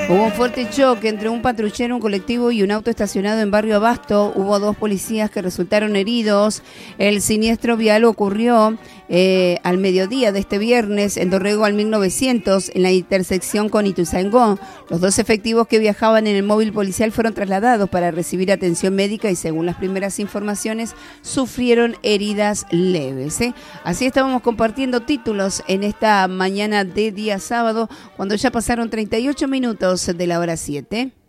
Hubo un fuerte choque entre un patrullero, un colectivo y un auto estacionado en Barrio Abasto. Hubo 2 policías que resultaron heridos. El siniestro vial ocurrió al mediodía de este viernes en Dorrego al 1900, en la intersección con Ituzaingó. Los 2 efectivos que viajaban en el móvil policial fueron trasladados para recibir atención médica y, según las primeras informaciones, sufrieron heridas leves. Así estábamos compartiendo títulos en esta mañana de día sábado, cuando ya pasaron 38 minutos de la hora 7.